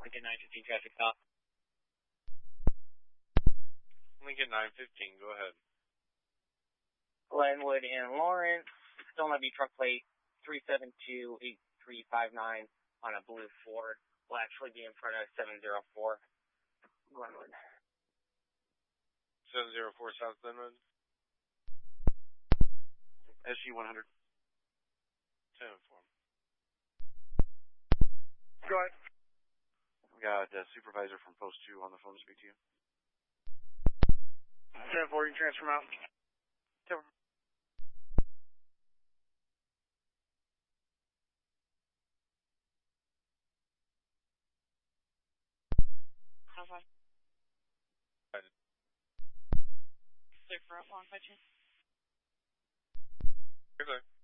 Lincoln 915 traffic stop. Lincoln 915, go ahead. Glenwood and Lawrence, still Levy truck plate 3728359 on a blue Ford. Will actually be in front of 704 Glenwood. 704 South Glenwood. SG 100. 10-4. Go ahead. We got a supervisor from Post 2 on the phone to speak to you. 10-4, you can transfer out. How's that? Clear front, long question. Clear.